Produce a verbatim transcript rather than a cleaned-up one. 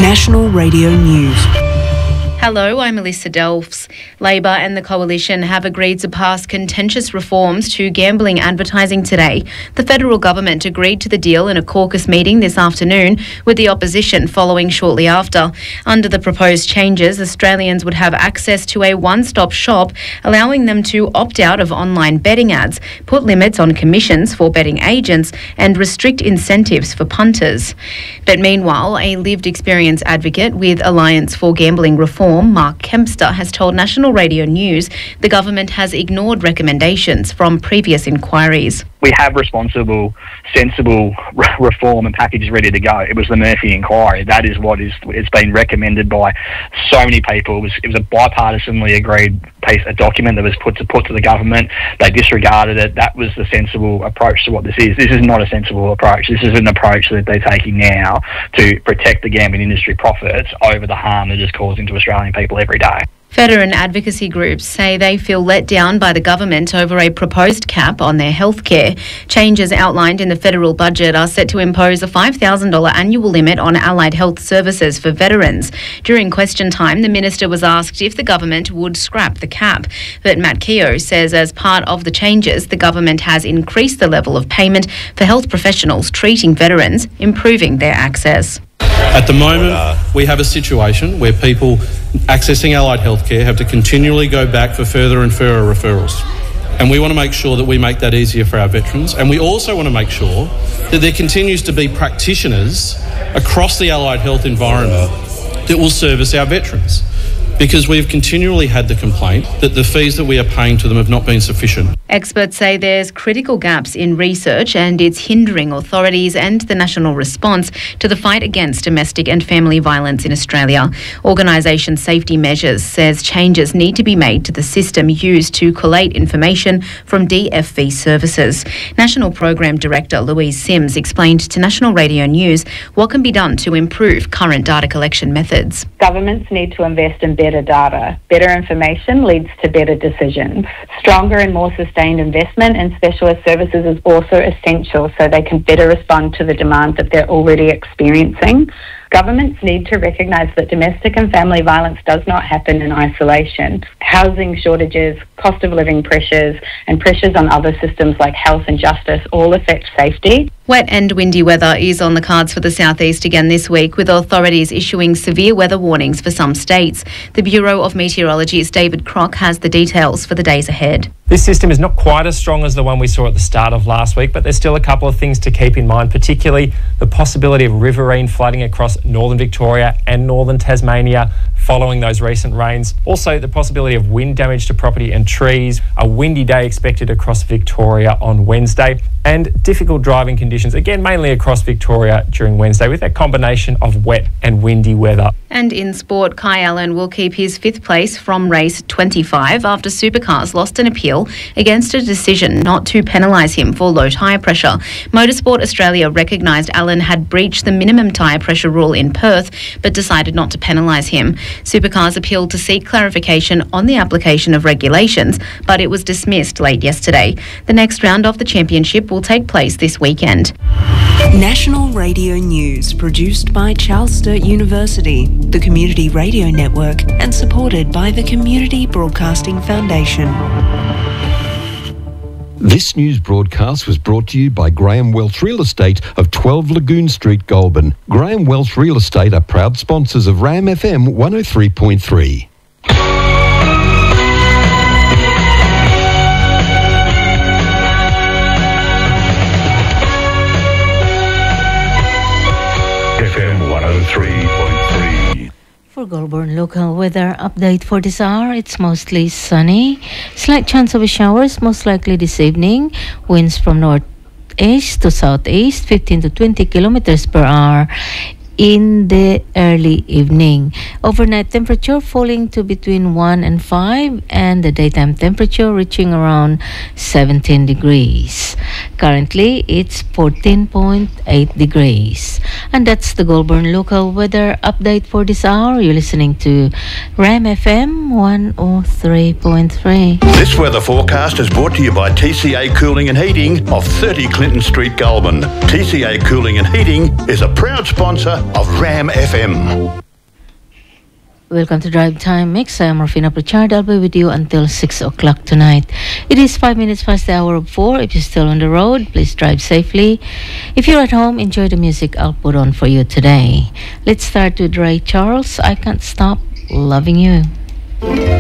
National Radio News. Hello, I'm Melissa Delfs. Labor and the Coalition have agreed to pass contentious reforms to gambling advertising today. The federal government agreed to the deal in a caucus meeting this afternoon, with the opposition following shortly after. Under the proposed changes, Australians would have access to a one-stop shop, allowing them to opt out of online betting ads, put limits on commissions for betting agents, and restrict incentives for punters. But meanwhile, a lived experience advocate with Alliance for Gambling Reform, Mark Kempster, has told National Radio News the government has ignored recommendations from previous inquiries. We have responsible, sensible re- reform and packages ready to go. It was the Murphy inquiry. That is what is it's been recommended by so many people. It was, it was a bipartisanly agreed piece, a document that was put to put to the government. They disregarded it. That was the sensible approach to what this is. This is not a sensible approach. This is an approach that they're taking now to protect the gambling industry profits over the harm that is causing to Australian people every day. Veteran advocacy groups say they feel let down by the government over a proposed cap on their healthcare. Changes outlined in the federal budget are set to impose a five thousand dollars annual limit on allied health services for veterans. During question time, the minister was asked if the government would scrap the cap. But Matt Keogh says as part of the changes, the government has increased the level of payment for health professionals treating veterans, improving their access. At the moment, we have a situation where people accessing allied healthcare have to continually go back for further and further referrals. And we want to make sure that we make that easier for our veterans. And we also want to make sure that there continues to be practitioners across the allied health environment that will service our veterans. Because we've continually had the complaint that the fees that we are paying to them have not been sufficient. Experts say there's critical gaps in research and it's hindering authorities and the national response to the fight against domestic and family violence in Australia. Organisation Safety Measures says changes need to be made to the system used to collate information from D F V services. National Program Director Louise Sims explained to National Radio News what can be done to improve current data collection methods. Governments need to invest in better data. Better information leads to better decisions. Stronger and more sustained investment in specialist services is also essential so they can better respond to the demand that they're already experiencing. Governments need to recognise that domestic and family violence does not happen in isolation. Housing shortages, cost of living pressures, and pressures on other systems like health and justice all affect safety. Wet and windy weather is on the cards for the southeast again this week, with authorities issuing severe weather warnings for some states. The Bureau of Meteorology's David Crock has the details for the days ahead. This system is not quite as strong as the one we saw at the start of last week, but there's still a couple of things to keep in mind, particularly the possibility of riverine flooding across northern Victoria and northern Tasmania following those recent rains. Also, the possibility of wind damage to property and trees. A windy day expected across Victoria on Wednesday, and difficult driving conditions, again mainly across Victoria during Wednesday, with that combination of wet and windy weather. And in sport, Kai Allen will keep his fifth place from race twenty-five after Supercars lost an appeal against a decision not to penalise him for low tyre pressure. Motorsport Australia recognised Allen had breached the minimum tyre pressure rule in Perth, but decided not to penalise him. Supercars appealed to seek clarification on the application of regulations, but it was dismissed late yesterday. The next round of the championship will take place this weekend. National Radio News, produced by Charles Sturt University, the Community Radio Network, and supported by the Community Broadcasting Foundation. This news broadcast was brought to you by Graham Welch Real Estate of twelve Lagoon Street, Goulburn. Graham Welch Real Estate are proud sponsors of RAM F M one oh three point three. F M one oh three point three. For Goulburn local weather update for this hour, it's mostly sunny. Slight chance of showers, most likely this evening. Winds from northeast to southeast, fifteen to twenty kilometers per hour in the early evening. Overnight temperature falling to between one and five, and the daytime temperature reaching around seventeen degrees. Currently, it's fourteen point eight degrees. And that's the Goulburn local weather update for this hour. You're listening to RAM F M one oh three point three. This weather forecast is brought to you by T C A Cooling and Heating of thirty Clinton Street, Goulburn. T C A Cooling and Heating is a proud sponsor of Ram F M. Welcome to Drive Time Mix. I am Rafina Pritchard. I'll be with you until six o'clock tonight. It is five minutes past the hour of four. If you're still on the road, please drive safely. If you're at home, enjoy the music I'll put on for you today. Let's start with Ray Charles. I Can't Stop Loving You.